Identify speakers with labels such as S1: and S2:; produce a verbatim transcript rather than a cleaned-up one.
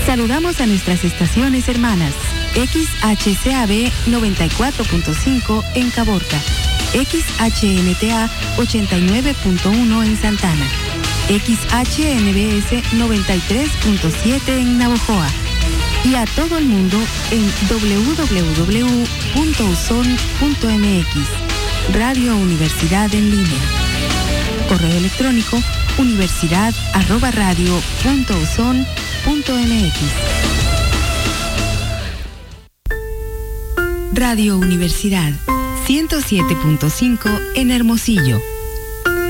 S1: Saludamos a nuestras estaciones hermanas. X H C A B noventa y cuatro punto cinco en Caborca, X H N T A ochenta y nueve punto uno en Santana, X H N B S noventa y tres punto siete en Navojoa y a todo el mundo en doble u doble u doble u punto u s o n punto m x. Radio Universidad en línea. Correo electrónico universidad arroba radio punto u s o n punto m x. Radio Universidad ciento siete punto cinco en Hermosillo.